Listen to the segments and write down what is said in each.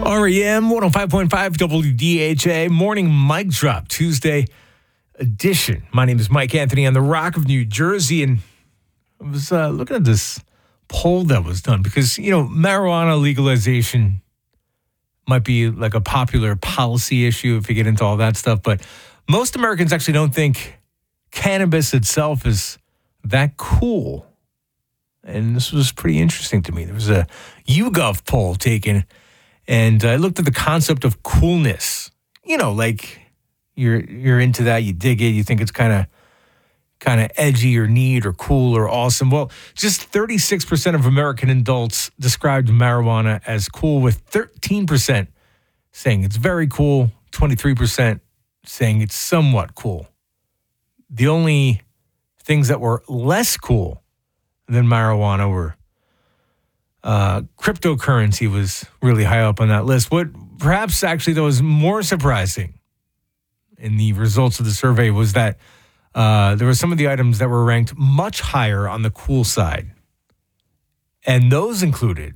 REM 105.5 WDHA Morning Mic Drop Tuesday edition. My name is Mike Anthony on the Rock of New Jersey, and I was looking at this poll that was done because, marijuana legalization might be like a popular policy issue if you get into all that stuff, but most Americans actually don't think cannabis itself is that cool. And this was pretty interesting to me. There was a YouGov poll taken, and I looked at the concept of coolness. Like you're into that, you dig it, you think it's kind of edgy or neat or cool or awesome. Well, just 36% of American adults described marijuana as cool, with 13% saying it's very cool, 23% saying it's somewhat cool. The only things that were less cool than marijuana were cryptocurrency was really high up on that list. What perhaps actually though was more surprising in the results of the survey was that there were some of the items that were ranked much higher on the cool side. And those included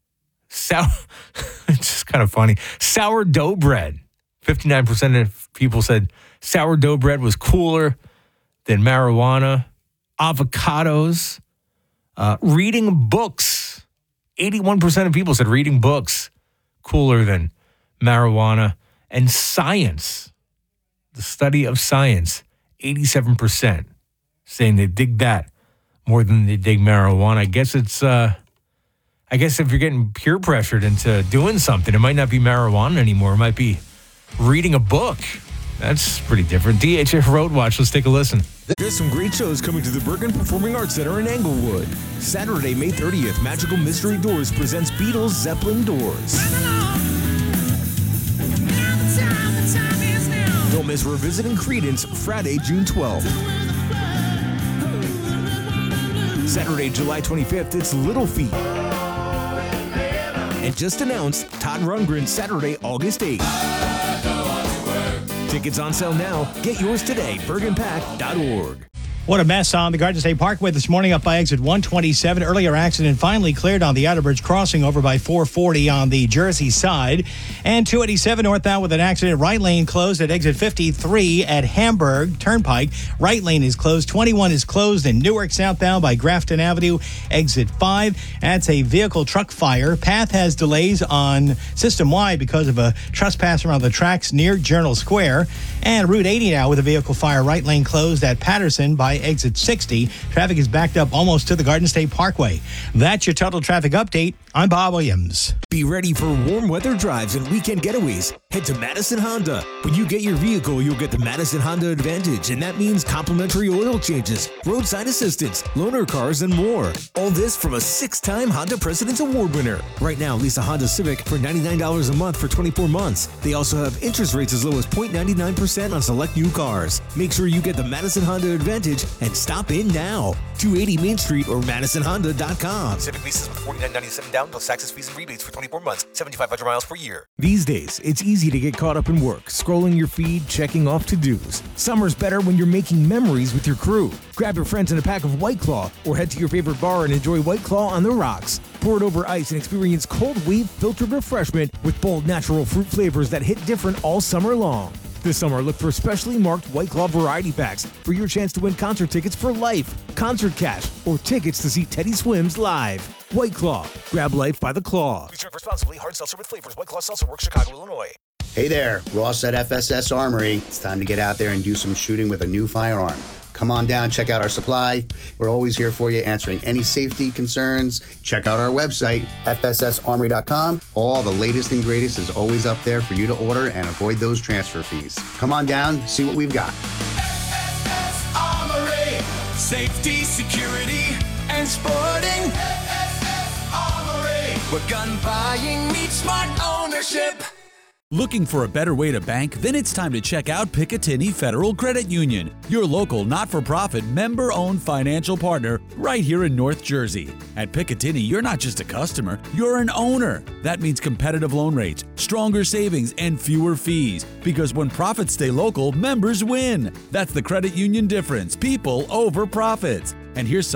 it's just kind of funny, sourdough bread. 59% of people said sourdough bread was cooler than marijuana. Avocados. Reading books. 81% of people said reading books cooler than marijuana. And science, the study of science, 87% saying they dig that more than they dig marijuana. I guess if you're getting peer pressured into doing something, it might not be marijuana anymore. It might be reading a book. That's pretty different. DHA Road Watch. Let's take a listen. There's some great shows coming to the Bergen Performing Arts Center in Englewood. Saturday, May 30th, Magical Mystery Doors presents Beatles Zeppelin Doors. Don't miss Revisiting Creedence Friday, June 12th. Saturday, July 25th, it's Little Feat. And just announced, Todd Rundgren Saturday, August 8th. Tickets on sale now. Get yours today. BergenPack.org. What a mess on the Garden State Parkway this morning up by exit 127. Earlier accident finally cleared on the Outerbridge crossing over by 440 on the Jersey side. And 287 northbound with an accident. Right lane closed at exit 53 at Hamburg Turnpike. Right lane is closed. 21 is closed in Newark southbound by Grafton Avenue, exit 5. That's a vehicle truck fire. Path has delays on system wide because of a trespass around the tracks near Journal Square. And Route 80 now with a vehicle fire. Right lane closed at Patterson by exit 60. Traffic is backed up almost to the Garden State Parkway. That's your total traffic update. I'm Bob Williams. Be ready for warm weather drives and weekend getaways. Head to Madison Honda. When you get your vehicle, you'll get the Madison Honda Advantage, and that means complimentary oil changes, roadside assistance, loaner cars, and more. All this from a 6-time Honda President's Award winner. Right now, lease a Honda Civic for $99 a month for 24 months. They also have interest rates as low as 0.99% on select new cars. Make sure you get the Madison Honda Advantage and stop in now. 280 Main Street or MadisonHonda.com. Civic leases with $49.97 down plus taxes, fees, and rebates for 24 months, 7,500 miles per year. These days, it's easy to get caught up in work, scrolling your feed, checking off to-dos. Summer's better when you're making memories with your crew. Grab your friends in a pack of White Claw or head to your favorite bar and enjoy White Claw on the rocks. Pour it over ice and experience cold wave filtered refreshment with bold natural fruit flavors that hit different all summer long. This summer, look for specially marked White Claw variety packs for your chance to win concert tickets for life, concert cash, or tickets to see Teddy Swims live. White Claw. Grab life by the claw. Please drink responsibly. Hard seltzer with flavors. White Claw Seltzer Works, Chicago, Illinois. Hey there, Ross at FSS Armory. It's time to get out there and do some shooting with a new firearm. Come on down, check out our supply. We're always here for you, answering any safety concerns. Check out our website, fssarmory.com. All the latest and greatest is always up there for you to order and avoid those transfer fees. Come on down, see what we've got. FSS Armory. Safety, security, and sporting. FSS Armory. Where gun buying meets smart ownership. Looking for a better way to bank? Then it's time to check out Picatinny Federal Credit Union, your local not-for-profit member-owned financial partner right here in North Jersey. At Picatinny, you're not just a customer, you're an owner. That means competitive loan rates, stronger savings, and fewer fees. Because when profits stay local, members win. That's the credit union difference. People over profits. And here's